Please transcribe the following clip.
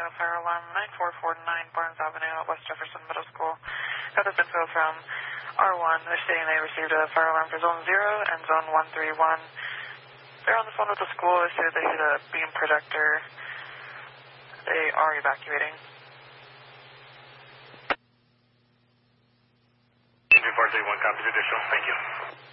fire alarm 9449 Barnes Avenue at West Jefferson Middle School. Got this info from R1. They're saying they received a fire alarm for Zone 0 and Zone 131. They're on the phone with the school. They say they hit a beam projector. They are evacuating. Engine 431, copy additional. Thank you.